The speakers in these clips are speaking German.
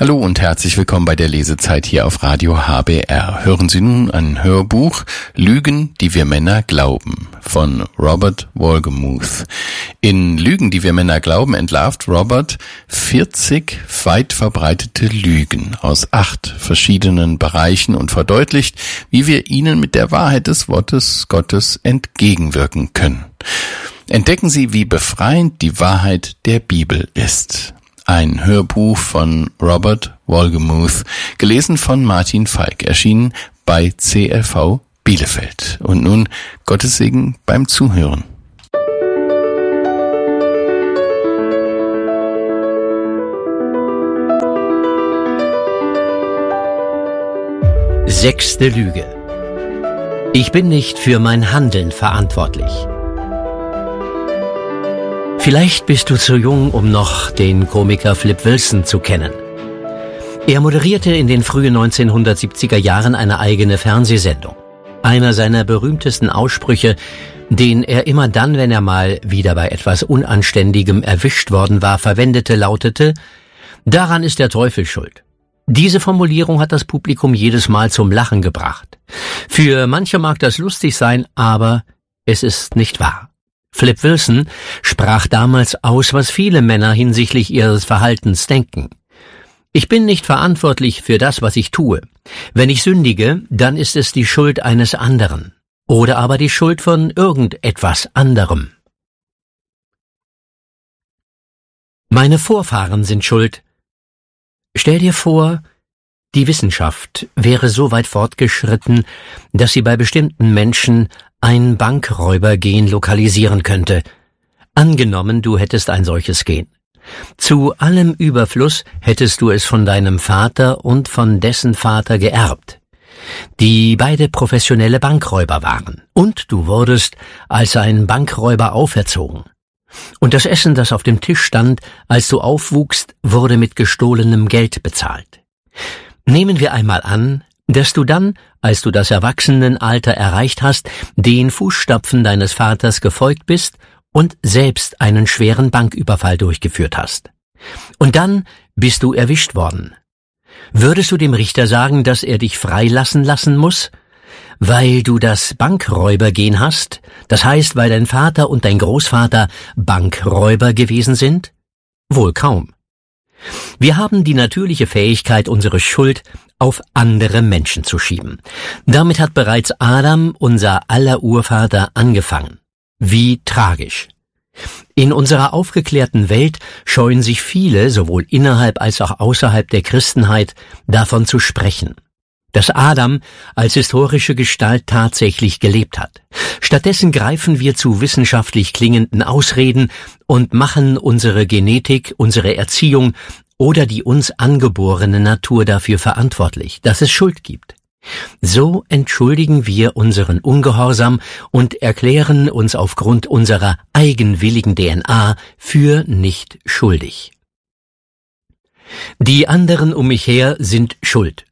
Hallo und herzlich willkommen bei der Lesezeit hier auf Radio HBR. Hören Sie nun ein Hörbuch Lügen, die wir Männer glauben von Robert Wolgemuth. In Lügen, die wir Männer glauben, entlarvt Robert 40 weit verbreitete Lügen aus 8 verschiedenen Bereichen und verdeutlicht, wie wir ihnen mit der Wahrheit des Wortes Gottes entgegenwirken können. Entdecken Sie, wie befreiend die Wahrheit der Bibel ist. Ein Hörbuch von Robert Wolgemuth, gelesen von Martin Falk, erschienen bei CLV Bielefeld. Und nun Gottes Segen beim Zuhören. Sechste Lüge. Ich bin nicht für mein Handeln verantwortlich. Vielleicht bist du zu jung, um noch den Komiker Flip Wilson zu kennen. Er moderierte in den frühen 1970er Jahren eine eigene Fernsehsendung. Einer seiner berühmtesten Aussprüche, den er immer dann, wenn er mal wieder bei etwas Unanständigem erwischt worden war, verwendete, lautete: Daran ist der Teufel schuld. Diese Formulierung hat das Publikum jedes Mal zum Lachen gebracht. Für manche mag das lustig sein, aber es ist nicht wahr. Flip Wilson sprach damals aus, was viele Männer hinsichtlich ihres Verhaltens denken. Ich bin nicht verantwortlich für das, was ich tue. Wenn ich sündige, dann ist es die Schuld eines anderen oder aber die Schuld von irgendetwas anderem. Meine Vorfahren sind schuld. Stell dir vor, die Wissenschaft wäre so weit fortgeschritten, dass sie bei bestimmten Menschen ein Bankräubergen lokalisieren könnte. Angenommen, du hättest ein solches Gen. Zu allem Überfluss hättest du es von deinem Vater und von dessen Vater geerbt, die beide professionelle Bankräuber waren. Und du wurdest als ein Bankräuber auferzogen. Und das Essen, das auf dem Tisch stand, als du aufwuchst, wurde mit gestohlenem Geld bezahlt. Nehmen wir einmal an, dass du dann, als du das Erwachsenenalter erreicht hast, den Fußstapfen deines Vaters gefolgt bist und selbst einen schweren Banküberfall durchgeführt hast. Und dann bist du erwischt worden. Würdest du dem Richter sagen, dass er dich freilassen lassen muss, weil du das Bankräubergen hast, das heißt, weil dein Vater und dein Großvater Bankräuber gewesen sind? Wohl kaum. Wir haben die natürliche Fähigkeit, unsere Schuld auf andere Menschen zu schieben. Damit hat bereits Adam, unser aller Urvater, angefangen. Wie tragisch. In unserer aufgeklärten Welt scheuen sich viele, sowohl innerhalb als auch außerhalb der Christenheit, davon zu sprechen, dass Adam als historische Gestalt tatsächlich gelebt hat. Stattdessen greifen wir zu wissenschaftlich klingenden Ausreden und machen unsere Genetik, unsere Erziehung oder die uns angeborene Natur dafür verantwortlich, dass es Schuld gibt. So entschuldigen wir unseren Ungehorsam und erklären uns aufgrund unserer eigenwilligen DNA für nicht schuldig. Die anderen um mich her sind schuld.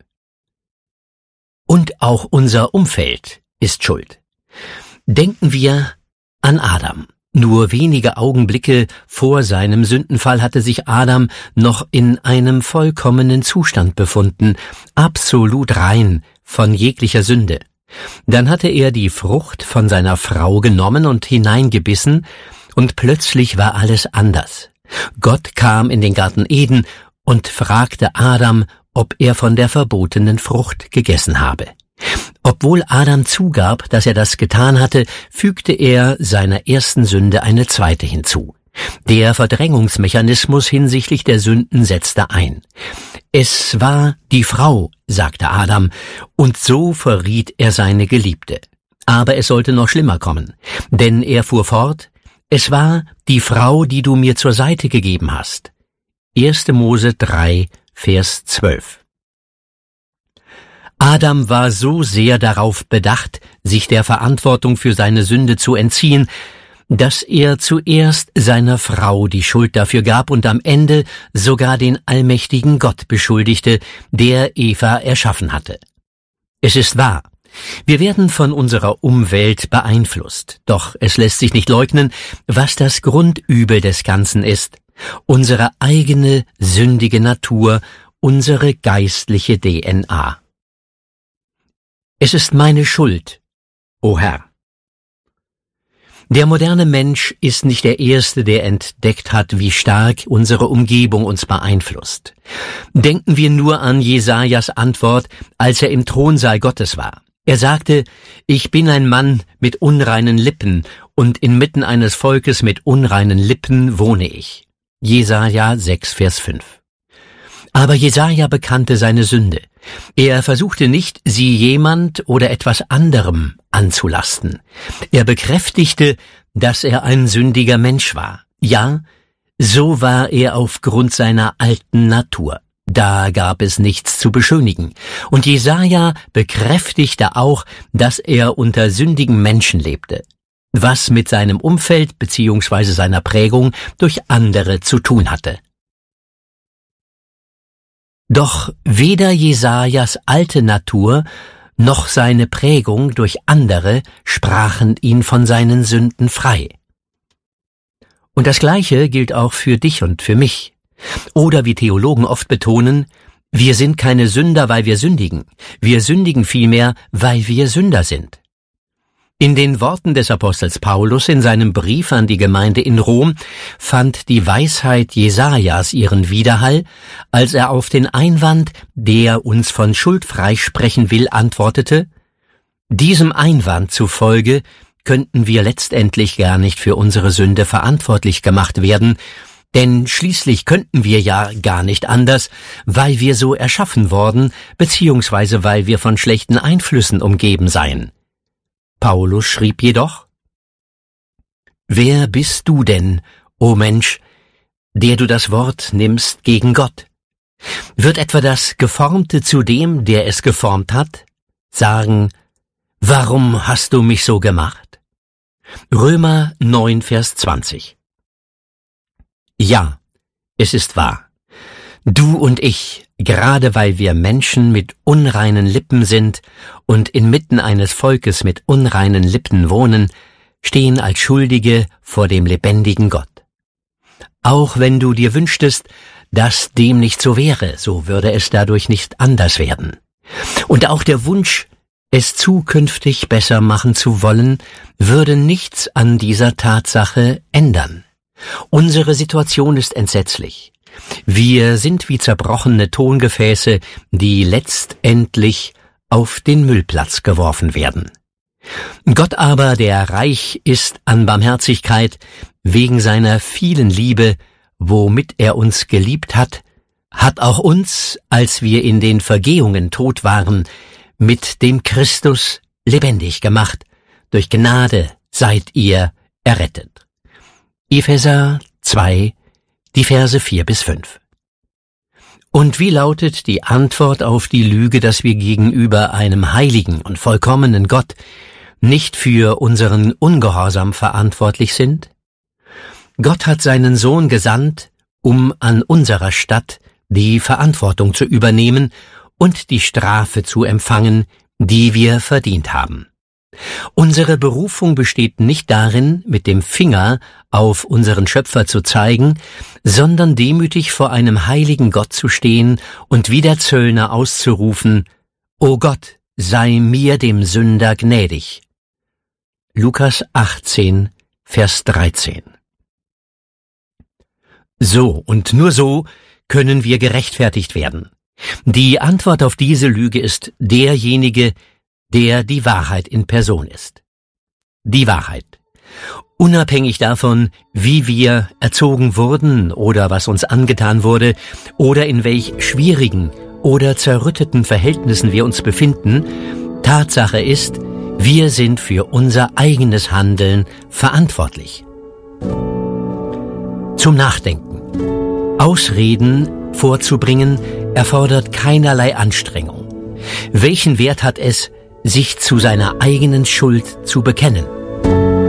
Und auch unser Umfeld ist schuld. Denken wir an Adam. Nur wenige Augenblicke vor seinem Sündenfall hatte sich Adam noch in einem vollkommenen Zustand befunden, absolut rein von jeglicher Sünde. Dann hatte er die Frucht von seiner Frau genommen und hineingebissen, und plötzlich war alles anders. Gott kam in den Garten Eden und fragte Adam, ob er von der verbotenen Frucht gegessen habe. Obwohl Adam zugab, dass er das getan hatte, fügte er seiner ersten Sünde eine zweite hinzu. Der Verdrängungsmechanismus hinsichtlich der Sünden setzte ein. Es war die Frau, sagte Adam, und so verriet er seine Geliebte. Aber es sollte noch schlimmer kommen, denn er fuhr fort: Es war die Frau, die du mir zur Seite gegeben hast. 1. Mose 3, Vers 12. Adam war so sehr darauf bedacht, sich der Verantwortung für seine Sünde zu entziehen, dass er zuerst seiner Frau die Schuld dafür gab und am Ende sogar den allmächtigen Gott beschuldigte, der Eva erschaffen hatte. Es ist wahr, wir werden von unserer Umwelt beeinflusst, doch es lässt sich nicht leugnen, was das Grundübel des Ganzen ist: unsere eigene sündige Natur unsere geistliche DNA. Es ist meine Schuld, o Herr. Der moderne Mensch ist nicht der Erste, der entdeckt hat, wie stark unsere Umgebung uns beeinflusst. Denken wir nur an Jesajas Antwort, als er im Thronsaal Gottes war. Er sagte, ich bin ein Mann mit unreinen Lippen, und inmitten eines Volkes mit unreinen Lippen wohne ich. Jesaja 6, Vers 5. Aber Jesaja bekannte seine Sünde. Er versuchte nicht, sie jemand oder etwas anderem anzulasten. Er bekräftigte, dass er ein sündiger Mensch war. Ja, so war er aufgrund seiner alten Natur. Da gab es nichts zu beschönigen. Und Jesaja bekräftigte auch, dass er unter sündigen Menschen lebte, was mit seinem Umfeld bzw. seiner Prägung durch andere zu tun hatte. Doch weder Jesajas alte Natur noch seine Prägung durch andere sprachen ihn von seinen Sünden frei. Und das Gleiche gilt auch für dich und für mich. Oder wie Theologen oft betonen, wir sind keine Sünder, weil wir sündigen. Wir sündigen vielmehr, weil wir Sünder sind. In den Worten des Apostels Paulus in seinem Brief an die Gemeinde in Rom fand die Weisheit Jesajas ihren Widerhall, als er auf den Einwand, der uns von Schuld freisprechen will, antwortete: Diesem Einwand zufolge könnten wir letztendlich gar nicht für unsere Sünde verantwortlich gemacht werden, denn schließlich könnten wir ja gar nicht anders, weil wir so erschaffen worden, beziehungsweise weil wir von schlechten Einflüssen umgeben seien. Paulus schrieb jedoch: Wer bist du denn, o Mensch, der du das Wort nimmst gegen Gott? Wird etwa das Geformte zu dem, der es geformt hat, sagen: Warum hast du mich so gemacht? Römer 9, Vers 20. Ja, es ist wahr. Du und ich, gerade weil wir Menschen mit unreinen Lippen sind und inmitten eines Volkes mit unreinen Lippen wohnen, stehen als Schuldige vor dem lebendigen Gott. Auch wenn du dir wünschtest, dass dem nicht so wäre, so würde es dadurch nicht anders werden. Und auch der Wunsch, es zukünftig besser machen zu wollen, würde nichts an dieser Tatsache ändern. Unsere Situation ist entsetzlich. Wir sind wie zerbrochene Tongefäße, die letztendlich auf den Müllplatz geworfen werden. Gott aber, der reich ist an Barmherzigkeit, wegen seiner vielen Liebe, womit er uns geliebt hat, hat auch uns, als wir in den Vergehungen tot waren, mit dem Christus lebendig gemacht. Durch Gnade seid ihr errettet. Epheser 2, die Verse 4 bis 5. Und wie lautet die Antwort auf die Lüge, dass wir gegenüber einem heiligen und vollkommenen Gott nicht für unseren Ungehorsam verantwortlich sind? Gott hat seinen Sohn gesandt, um an unserer Stadt die Verantwortung zu übernehmen und die Strafe zu empfangen, die wir verdient haben. Unsere Berufung besteht nicht darin, mit dem Finger auf unseren Schöpfer zu zeigen, sondern demütig vor einem heiligen Gott zu stehen und wie der Zöllner auszurufen: O Gott, sei mir dem Sünder gnädig. Lukas 18, Vers 13. So und nur so können wir gerechtfertigt werden. Die Antwort auf diese Lüge ist derjenige, der die Wahrheit in Person ist. Die Wahrheit. Unabhängig davon, wie wir erzogen wurden oder was uns angetan wurde oder in welch schwierigen oder zerrütteten Verhältnissen wir uns befinden, Tatsache ist, wir sind für unser eigenes Handeln verantwortlich. Zum Nachdenken. Ausreden vorzubringen erfordert keinerlei Anstrengung. Welchen Wert hat es, sich zu seiner eigenen Schuld zu bekennen?